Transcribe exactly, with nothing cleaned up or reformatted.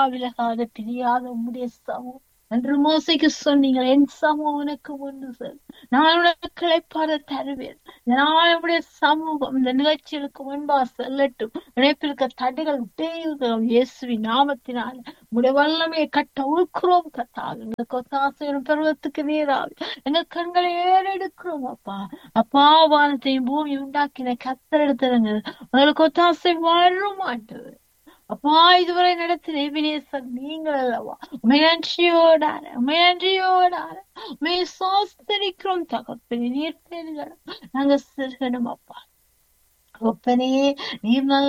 விலகாத பிரியாத உம்முடைய சமூகம் என்று மோசைக்கு சொன்னீங்க, என் சமூகம் உனக்கு முன்னு செல், நான் உனக்கு இளைப்பாற தருவேன். நான் உடைய சமூகம் இந்த நிகழ்ச்சிகளுக்கு முன்பாக செல்லட்டும். இணைப்பிருக்க தடைகள் உடையுகிறோம் இயேசுவின் நாமத்தினால. உடைய வல்லமையை கட்ட உழுக்கிறோம் கத்தால் எங்களுக்கு ஒத்தாசையும் பருவத்துக்கு நேராக எங்க கண்களை ஏறெடுக்கிறோம் அப்பா. அப்பா, வானத்தையும் பூமி உண்டாக்கின கத்தரெடுத்துருங்க. உங்களுக்கு ஒத்தாசை வரும் ஆண்டவர். அப்பா, இதுவரை நடத்தின எபினேசர் நீங்கள் அல்லவா? உமையன்றியோடார உமையன்றியோடார உமை சோஸ்தரிக்கிறோம் தகப்பனே. நீர் பெருகணும், நாங்க சிறுகணும் அப்பா. ஒப்பனே, நீர் நல்ல